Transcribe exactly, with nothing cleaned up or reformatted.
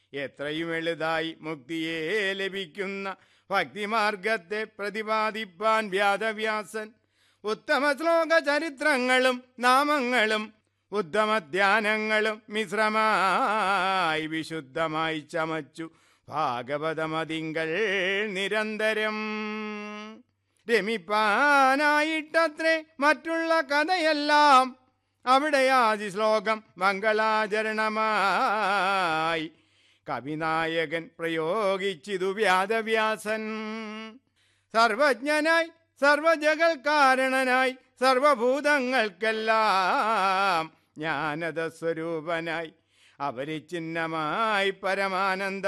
എത്രയും എളുതായി മുക്തിയെ ലഭിക്കുന്ന ഭക്തിമാർഗത്തെ പ്രതിപാദിപ്പാൻ വ്യാദവ്യാസൻ ഉത്തമ ശ്ലോക ചരിത്രങ്ങളും നാമങ്ങളും ഉത്തമധ്യാനങ്ങളും മിശ്രമായി വിശുദ്ധമായി ചമച്ചു ഭാഗവതമതിങ്കൽ നിരന്തരം രമിപ്പാനായിട്ടത്രേ മറ്റുള്ള കഥയെല്ലാം. അവിടെ ആദി ശ്ലോകം മംഗളാചരണമായി കവിനായകൻ പ്രയോഗിച്ചിതു വ്യാദവ്യാസൻ. സർവജ്ഞനായി സർവജഗൽക്കാരണനായി സർവഭൂതങ്ങൾക്കെല്ലാം ജ്ഞാനദ സ്വരൂപനായി അപരിച്ഛിന്നമായി പരമാനന്ദ